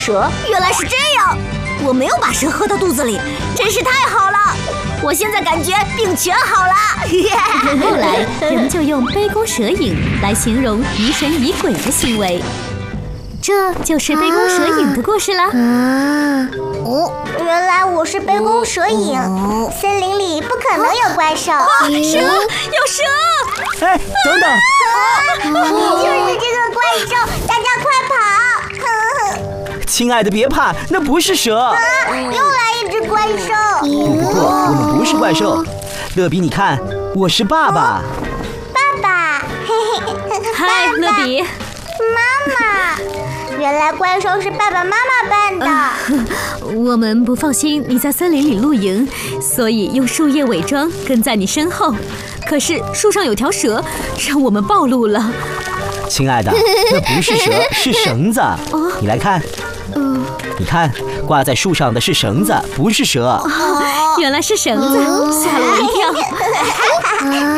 蛇原来是这样，我没有把蛇喝到肚子里，真是太好了！我现在感觉病全好了。 后来人们就用杯弓蛇影来形容疑神疑鬼的行为，这就是杯弓蛇影的故事啦。 原来我是杯弓蛇影，森林里不可能有怪兽。 蛇，有蛇！ 哎，等等！ 就是这个怪兽，大家快跑！ 亲爱的，别怕，那不是蛇。 又来一只怪兽。 不过我们不是怪兽。乐比，你看，我是爸爸。 爸爸， 嗨，乐比。 妈妈，原来怪兽是爸爸妈妈扮的。 我们不放心你在森林里露营，所以用树叶伪装跟在你身后。可是树上有条蛇，让我们暴露了。 亲爱的，那不是蛇，是绳子。你来看。你看，挂在树上的是绳子，不是蛇。 原来是绳子，吓了我一跳。